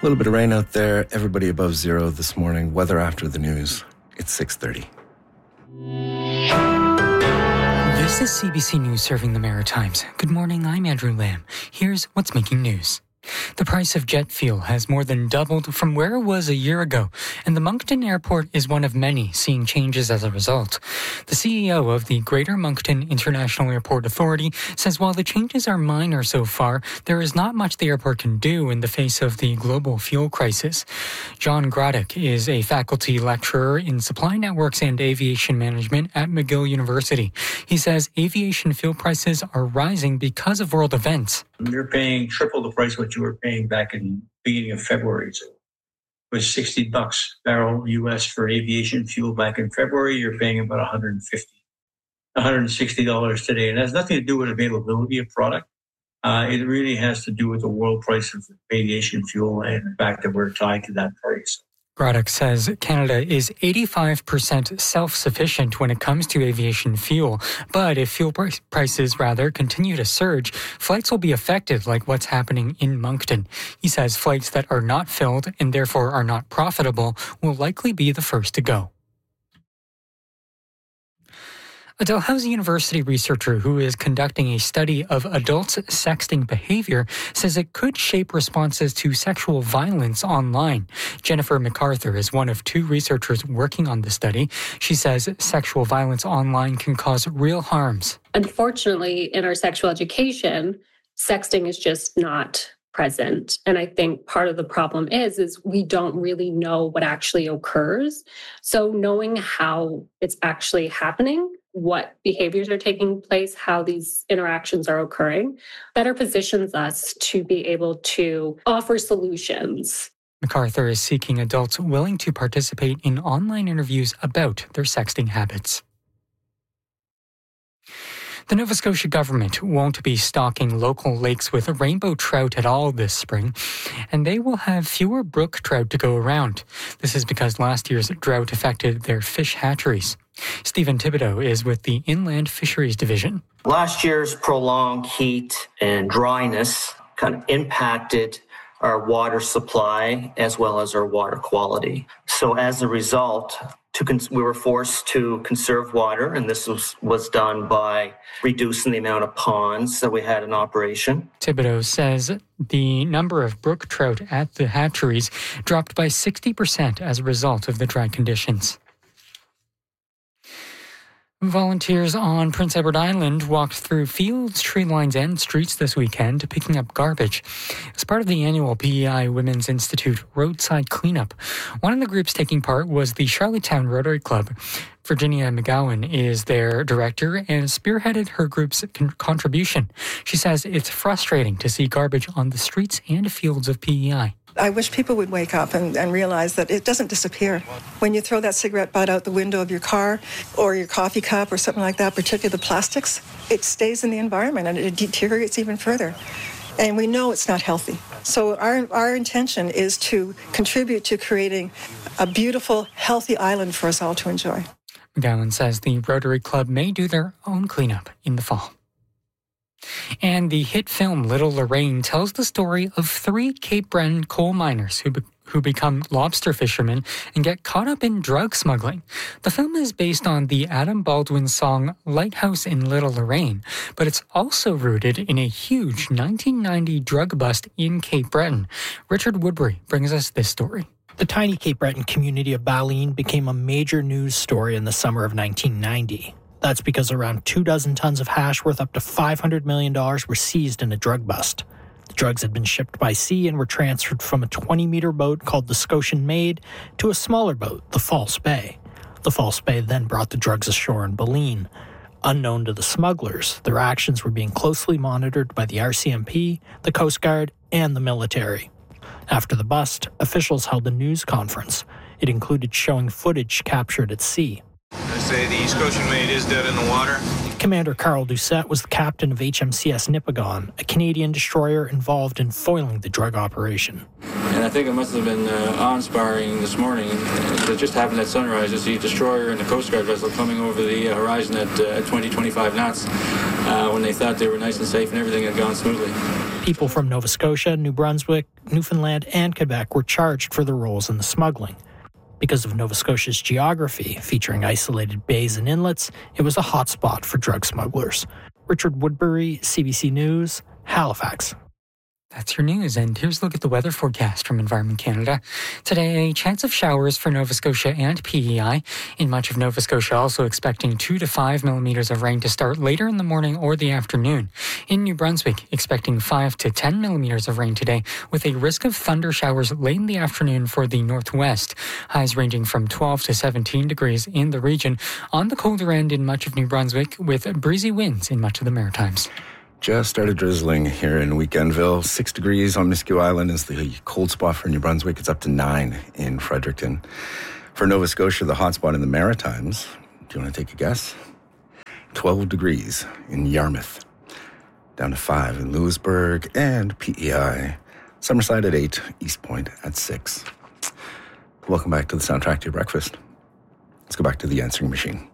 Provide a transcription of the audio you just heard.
little bit of rain out there. Everybody above zero this morning. Weather after the news. It's 6:30. This is CBC News serving the Maritimes. Good morning, I'm Andrew Lamb. Here's what's making news. The price of jet fuel has more than doubled from where it was a year ago, and the Moncton Airport is one of many seeing changes as a result. The CEO of the Greater Moncton International Airport Authority says while the changes are minor so far, there is not much the airport can do in the face of the global fuel crisis. John Graddick is a faculty lecturer in supply networks and aviation management at McGill University. He says aviation fuel prices are rising because of world events. You're paying triple the price what you were paying back in the beginning of February. So it was $60 barrel US for aviation fuel back in February. You're paying about $160 today. And it has nothing to do with availability of product. It really has to do with the world price of aviation fuel and the fact that we're tied to that price. Graddick says Canada is 85% self-sufficient when it comes to aviation fuel. But if fuel prices continue to surge, flights will be affected like what's happening in Moncton. He says flights that are not filled and therefore are not profitable will likely be the first to go. A Dalhousie University researcher who is conducting a study of adults' sexting behavior says it could shape responses to sexual violence online. Jennifer MacArthur is one of two researchers working on the study. She says sexual violence online can cause real harms. Unfortunately, in our sexual education, sexting is just not present. And I think part of the problem is we don't really know what actually occurs. So knowing how it's actually happening, what behaviors are taking place, how these interactions are occurring, better positions us to be able to offer solutions. MacArthur is seeking adults willing to participate in online interviews about their sexting habits. The Nova Scotia government won't be stocking local lakes with rainbow trout at all this spring, and they will have fewer brook trout to go around. This is because last year's drought affected their fish hatcheries. Stephen Thibodeau is with the Inland Fisheries Division. Last year's prolonged heat and dryness kind of impacted our water supply as well as our water quality. So as a result, we were forced to conserve water, and this was done by reducing the amount of ponds that we had in operation. Thibodeau says the number of brook trout at the hatcheries dropped by 60% as a result of the dry conditions. Volunteers on Prince Edward Island walked through fields, tree lines, and streets this weekend picking up garbage as part of the annual PEI Women's Institute Roadside Cleanup. One of the groups taking part was the Charlottetown Rotary Club. Virginia McGowan is their director and spearheaded her group's contribution. She says it's frustrating to see garbage on the streets and fields of PEI. I wish people would wake up and realize that it doesn't disappear. When you throw that cigarette butt out the window of your car or your coffee cup or something like that, particularly the plastics, it stays in the environment and it deteriorates even further. And we know it's not healthy. So our intention is to contribute to creating a beautiful, healthy island for us all to enjoy. McGowan says the Rotary Club may do their own cleanup in the fall. And the hit film Little Lorraine tells the story of three Cape Breton coal miners who become lobster fishermen and get caught up in drug smuggling. The film is based on the Adam Baldwin song Lighthouse in Little Lorraine, but it's also rooted in a huge 1990 drug bust in Cape Breton. Richard Woodbury brings us this story. The tiny Cape Breton community of Ballyne became a major news story in the summer of 1990. That's because around 24 tons of hash worth up to $500 million were seized in a drug bust. The drugs had been shipped by sea and were transferred from a 20-meter boat called the Scotian Maid to a smaller boat, the False Bay. The False Bay then brought the drugs ashore in Ballyne. Unknown to the smugglers, their actions were being closely monitored by the RCMP, the Coast Guard, and the military. After the bust, officials held a news conference. It included showing footage captured at sea. I say the Scotian Maid is dead in the water. Commander Carl Doucette was the captain of HMCS Nipigon, a Canadian destroyer involved in foiling the drug operation. And I think it must have been awe-inspiring this morning to just happen at sunrise to see a destroyer and a Coast Guard vessel coming over the horizon at 20-25 knots when they thought they were nice and safe and everything had gone smoothly. People from Nova Scotia, New Brunswick, Newfoundland, and Quebec were charged for their roles in the smuggling. Because of Nova Scotia's geography, featuring isolated bays and inlets, it was a hotspot for drug smugglers. Richard Woodbury, CBC News, Halifax. That's your news, and here's a look at the weather forecast from Environment Canada. Today, a chance of showers for Nova Scotia and PEI. In much of Nova Scotia, also expecting 2 to 5 millimeters of rain to start later in the morning or the afternoon. In New Brunswick, expecting 5 to 10 millimeters of rain today, with a risk of thunder showers late in the afternoon for the northwest. Highs ranging from 12 to 17 degrees in the region. On the colder end in much of New Brunswick, with breezy winds in much of the Maritimes. Just started drizzling here in Weekendville. 6 degrees on Nisku Island is the cold spot for New Brunswick. It's up to 9 in Fredericton. For Nova Scotia, the hot spot in the Maritimes, do you want to take a guess? 12 degrees in Yarmouth. Down to 5 in Lewisburg and PEI. Summerside at 8, East Point at 6. Welcome back to the soundtrack to your breakfast. Let's go back to the answering machine.